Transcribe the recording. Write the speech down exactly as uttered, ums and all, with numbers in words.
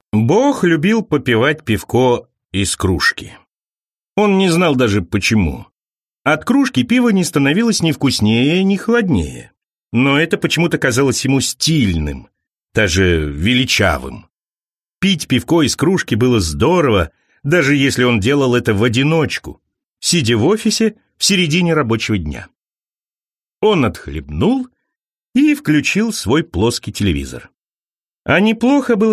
Бог любил попивать пивко из кружки. Он не знал даже почему. От кружки пиво не становилось ни вкуснее, ни холоднее. Но это почему-то казалось ему стильным, даже величавым. Пить пивко из кружки было здорово, даже если он делал это в одиночку, сидя в офисе в середине рабочего дня. Он отхлебнул и включил свой плоский телевизор. А неплохо было